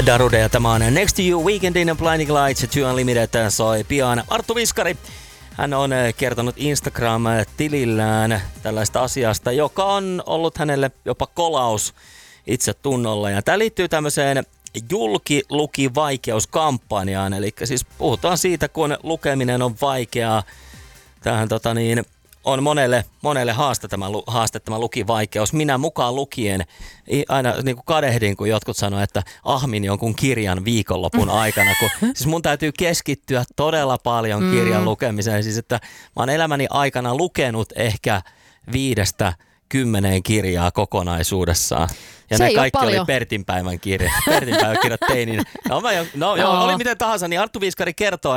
Darude ja tämä on Next to You Weekendin Blinding Lights Two Unlimited soi pian. Arttu Viskari, hän on kertonut Instagram-tilillään tällaista asiasta, joka on ollut hänelle jopa kolaus itsetunnolla. Ja tämä liittyy tämmöiseen julkilukivaikeuskampanjaan, eli siis puhutaan siitä, kun lukeminen on vaikeaa. Tämähän on monelle haaste tämä lukivaikeus. Minä mukaan lukien aina niin kuin kadehdin, kun jotkut sanoo, että ahmin jonkun kirjan viikonlopun aikana. Siis mun täytyy keskittyä todella paljon kirjan lukemiseen. Siis että mä oon elämäni aikana lukenut ehkä 5-10 kirjaa kokonaisuudessaan. Ja se ne kaikki oli Pertin päivän kirjat teinin. Oli miten tahansa, niin Arttu Viskari kertoo,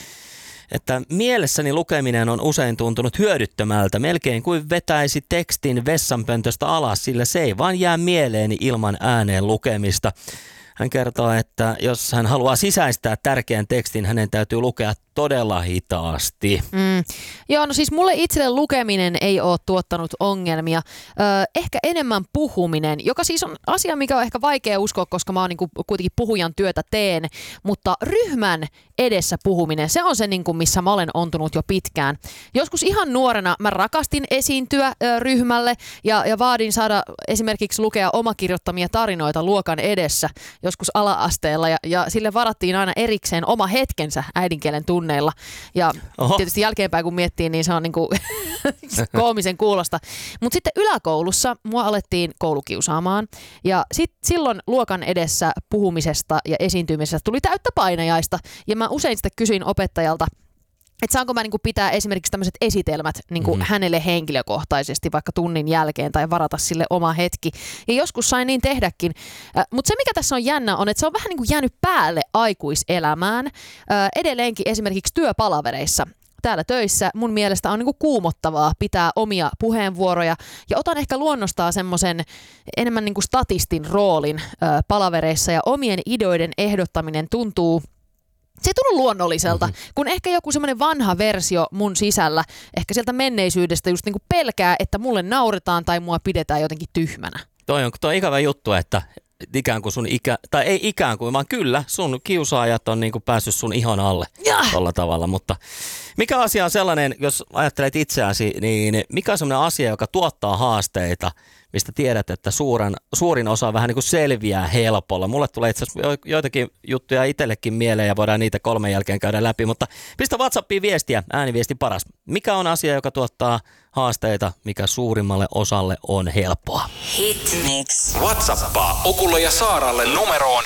että mielessäni lukeminen on usein tuntunut hyödyttömältä, melkein kuin vetäisi tekstin vessanpöntöstä alas, sillä se ei vaan jää mieleeni ilman ääneen lukemista. Hän kertoo, että jos hän haluaa sisäistää tärkeän tekstin, hänen täytyy lukea todella hitaasti. Joo, no siis mulle itselle lukeminen ei ole tuottanut ongelmia. Ehkä enemmän puhuminen, joka siis on asia, mikä on ehkä vaikea uskoa, koska mä oon niinku kuitenkin puhujan työtä teen. Mutta ryhmän edessä puhuminen, se on se, niinku, missä mä olen ontunut jo pitkään. Joskus ihan nuorena mä rakastin esiintyä ryhmälle ja vaadin saada esimerkiksi lukea omakirjoittamia tarinoita luokan edessä joskus ala-asteella. Ja sille varattiin aina erikseen oma hetkensä äidinkielen tunneilla. Ja tietysti jälkeenpäin kun miettii, niin se on niinku koomisen kuulosta. Mutta sitten yläkoulussa mua alettiin koulukiusaamaan. Ja silloin luokan edessä puhumisesta ja esiintymisestä tuli täyttä painajaista. Ja mä usein sitten kysyin opettajalta, että saanko mä niinku pitää esimerkiksi tämmöiset esitelmät niinku hänelle henkilökohtaisesti vaikka tunnin jälkeen tai varata sille oma hetki. Ja joskus sain niin tehdäkin. Mutta se mikä tässä on jännä on, että se on vähän niinku jäänyt päälle aikuiselämään. Edelleenkin esimerkiksi työpalavereissa. Täällä töissä mun mielestä on niinku kuumottavaa pitää omia puheenvuoroja ja otan ehkä luonnostaan semmoisen enemmän niinku statistin roolin palavereissa ja omien ideoiden ehdottaminen tuntuu. Se ei tunnu luonnolliselta, kun ehkä joku semmoinen vanha versio mun sisällä, ehkä sieltä menneisyydestä just niinku pelkää, että mulle nauretaan tai mua pidetään jotenkin tyhmänä. Toi on ikävä juttu, että ikään kuin tai ei ikään kuin, vaan kyllä sun kiusaajat on niinku päässyt sun ihon alle tolla tavalla. Mutta mikä asia on sellainen, jos ajattelet itseäsi, niin mikä on sellainen asia, joka tuottaa haasteita, mistä tiedät, että suurin osa vähän niin kuin selviää helpolla. Mulle tulee itse asiassa joitakin juttuja itsellekin mieleen ja voidaan niitä 3 jälkeen käydä läpi, mutta pistä WhatsAppiin viestiä, ääniviesti paras. Mikä on asia, joka tuottaa haasteita, mikä suurimmalle osalle on helppoa? Hitmix. WhatsAppaa Okulle ja Saaralle numeroon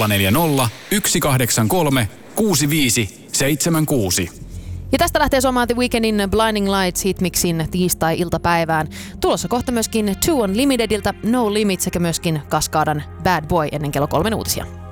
040 183 65 76. Ja tästä lähtee soimaan The Weekendin Blinding Lights Hitmixin tiistai-iltapäivään. Tulossa kohta myöskin Two Unlimitedilta No Limit sekä myöskin Kaskadan Bad Boy ennen kello 3 uutisia.